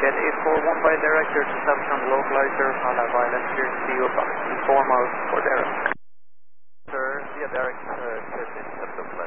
get 8415 director to establish on the localizer. I'll have ILS here to see you about 4 miles for Derek. Sir, via Derek, 13,